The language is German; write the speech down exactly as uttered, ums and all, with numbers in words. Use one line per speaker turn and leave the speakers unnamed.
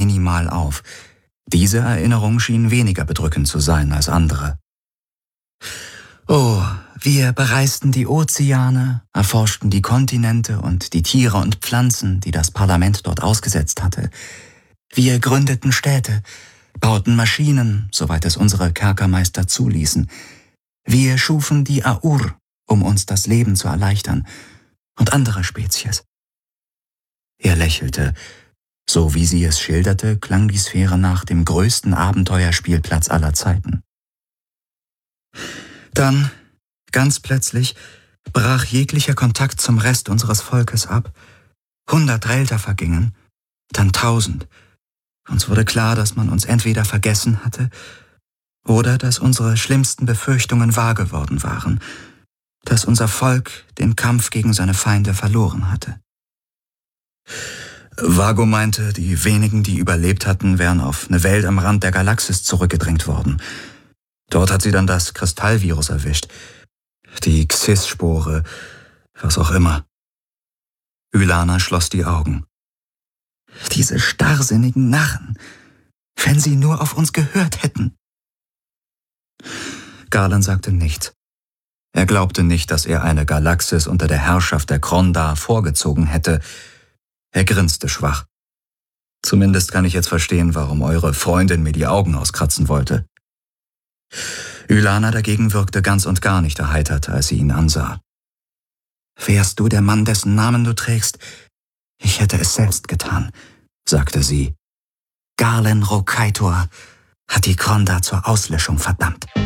minimal auf. Diese Erinnerung schien weniger bedrückend zu sein als andere. Oh, wir bereisten die Ozeane, erforschten die Kontinente und die Tiere und Pflanzen, die das Parlament dort ausgesetzt hatte. Wir gründeten Städte, bauten Maschinen, soweit es unsere Kerkermeister zuließen. Wir schufen die Aur, um uns das Leben zu erleichtern, und andere Spezies. Er lächelte. So wie sie es schilderte, klang die Sphäre nach dem größten Abenteuerspielplatz aller Zeiten. Dann, ganz plötzlich, brach jeglicher Kontakt zum Rest unseres Volkes ab. Hundert Relter vergingen, dann tausend. Uns wurde klar, dass man uns entweder vergessen hatte oder dass unsere schlimmsten Befürchtungen wahr geworden waren, dass unser Volk den Kampf gegen seine Feinde verloren hatte. Vago meinte, die wenigen, die überlebt hatten, wären auf eine Welt am Rand der Galaxis zurückgedrängt worden. Dort hat sie dann das Kristallvirus erwischt. Die Xys-Spore, was auch immer. Ylana schloss die Augen. Diese starrsinnigen Narren, wenn sie nur auf uns gehört hätten. Garland sagte nichts. Er glaubte nicht, dass er eine Galaxis unter der Herrschaft der Krondar vorgezogen hätte. Er grinste schwach. Zumindest kann ich jetzt verstehen, warum eure Freundin mir die Augen auskratzen wollte. Ylana dagegen wirkte ganz und gar nicht erheitert, als sie ihn ansah. Wärst du der Mann, dessen Namen du trägst? Ich hätte es selbst getan, sagte sie. Garlen Rokaitor hat die Krondar zur Auslöschung verdammt.